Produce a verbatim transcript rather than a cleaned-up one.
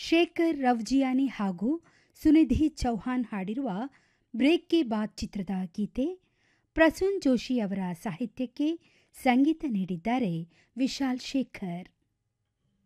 ಶೇಖರ್ ರವ್ಜಿಯಾನಿ ಹಾಗೂ ಸುನಿಧಿ ಚೌಹಾನ್ ಹಾಡಿರುವ break K ಬಾದ್ ಚಿತ್ರದ ಗೀತೆ. ಪ್ರಸೂನ್ ಜೋಶಿ ಅವರ ಸಾಹಿತ್ಯಕ್ಕೆ ಸಂಗೀತ ನೀಡಿದ್ದಾರೆ ವಿಶಾಲ್ ಶೇಖರ್.